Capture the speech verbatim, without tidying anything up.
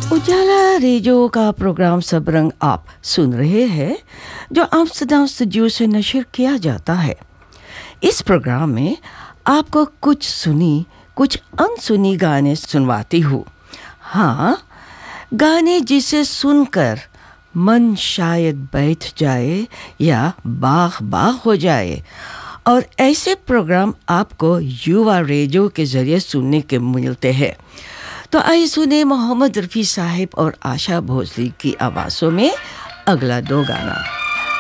उजाला radio का programme सब रंग आप सुन रहे हैं, जो आम्स्टरडम स्टूडियो से नशर किया जाता है। इस प्रोग्राम में आपको कुछ सुनी कुछ अनसुनी गाने सुनवाती हूँ। हाँ, गाने जिसे सुनकर मन शायद बैठ जाए या बाग बाग हो जाए। और ऐसे प्रोग्राम आपको युवा रेडियो के ज़रिए सुनने के मिलते हैं। तो आइए सुने मोहम्मद रफ़ी साहिब और आशा भोसले की आवाज़ों में अगला दो गाना।